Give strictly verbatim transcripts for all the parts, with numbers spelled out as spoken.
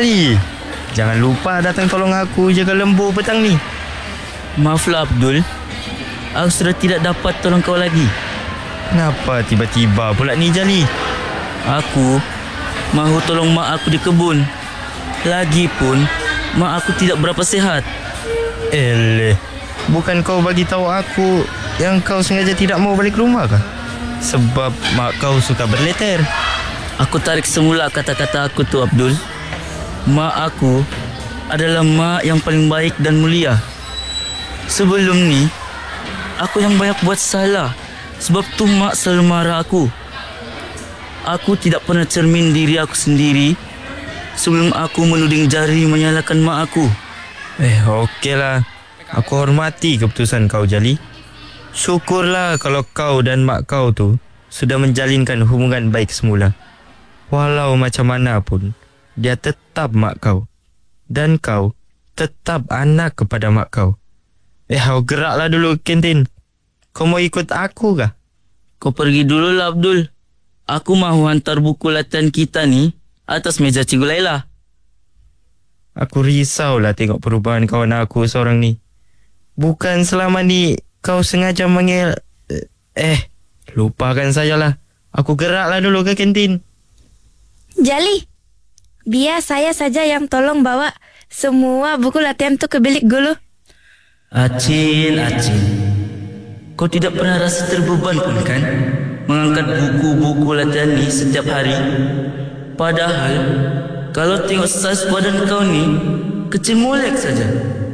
Jali, jangan lupa datang tolong aku jaga lembu petang ni. Maaflah Abdul, aku sudah tidak dapat tolong kau lagi. Kenapa tiba-tiba pula ni Jali? Aku mahu tolong mak aku di kebun. Lagipun mak aku tidak berapa sihat. Eleh, bukan kau bagi tahu aku yang kau sengaja tidak mau balik rumah kah? Sebab mak kau suka berleter. Aku tarik semula kata-kata aku tu Abdul. Mak aku adalah mak yang paling baik dan mulia. Sebelum ni aku yang banyak buat salah. Sebab tu mak selalu marah aku. Aku tidak pernah cermin diri aku sendiri sebelum aku menuding jari menyalahkan mak aku. Eh, okeylah. Aku hormati keputusan kau, Jali. Syukurlah kalau kau dan mak kau tu sudah menjalinkan hubungan baik semula. Walau macam mana pun, dia tetap mak kau. Dan kau tetap anak kepada mak kau. Eh, kau geraklah dulu kantin. Kau mau ikut aku kah? Kau pergi dululah Abdul. Aku mahu hantar buku latihan kita ni atas meja Cikgu Laila. Aku risaulah tengok perubahan kawan aku seorang ni. Bukan selama ni kau sengaja manggil... Eh, lupakan sajalah. Aku geraklah dulu ke kantin. Jali, biar saya saja yang tolong bawa semua buku latihan tu ke bilik guru. Acin, Acin, kau tidak pernah rasa terbeban pun kan mengangkat buku-buku latihan ni setiap hari? Padahal kalau tengok saiz badan kau ni kecil molek saja.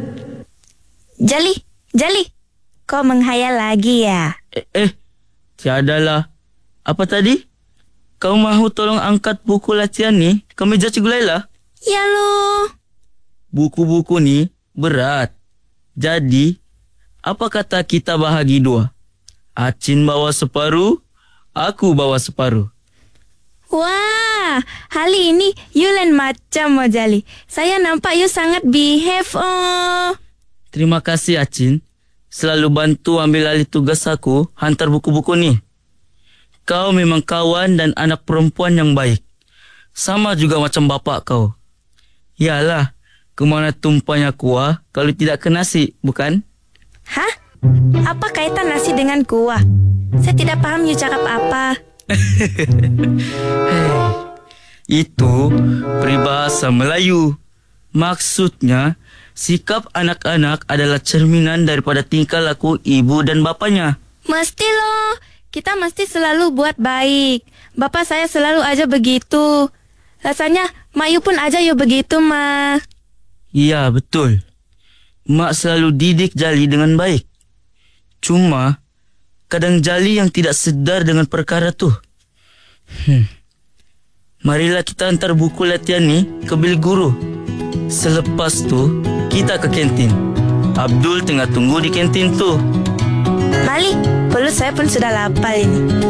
Jali, Jali, kau menghayal lagi ya? Eh, eh tiadalah. Apa tadi? Kau mahu tolong angkat buku latihan ni ke meja Cikgu Laila? Ya lo. Buku-buku ni berat. Jadi, apa kata kita bahagi dua? Acin bawa separuh, aku bawa separuh. Wah, hari ini you lain macam oh Jali. Saya nampak you sangat behave oh. Terima kasih Acin. Selalu bantu ambil alih tugas aku hantar buku-buku ni. Kau memang kawan dan anak perempuan yang baik. Sama juga macam bapak kau. Yalah, kemana tumpahnya kuah kalau tidak ke nasi, bukan? Hah? Apa kaitan nasi dengan kuah? Saya tidak paham you cakap apa. Hey, itu peribahasa Melayu. Maksudnya, sikap anak-anak adalah cerminan daripada tingkah laku ibu dan bapanya. Mesti loh. Kita mesti selalu buat baik. Bapak saya selalu aja begitu. Rasanya Mak Yu pun aja you begitu, Ma. Iya, betul. Mak selalu didik Jali dengan baik. Cuma, kadang Jali yang tidak sedar dengan perkara tu. Hmm. Marilah kita hantar buku latihan ni ke bilik guru. Selepas tu, kita ke kantin. Abdul tengah tunggu di kantin tu. Mali, perut saya pun sudah lapar ini.